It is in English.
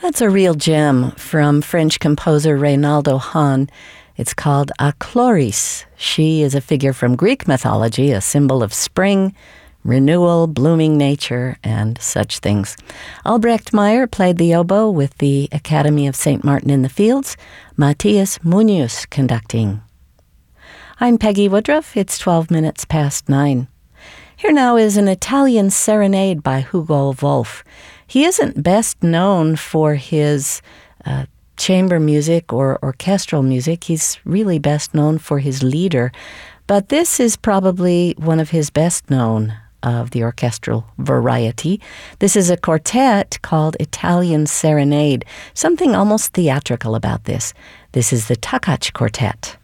That's a real gem from French composer Reynaldo Hahn. It's called A Chloris. She is a figure from Greek mythology, a symbol of spring, renewal, blooming nature, and such things. Albrecht Meyer played the oboe with the Academy of St. Martin in the Fields, Matthias Munoz conducting. I'm Peggy Woodruff. It's 12 minutes past 9. Here now is an Italian serenade by Hugo Wolf. He isn't best known for his chamber music or orchestral music. He's really best known for his lieder. But this is probably one of his best known of the orchestral variety. This is a quartet called Italian Serenade. Something almost theatrical about this. This is the Takacs Quartet.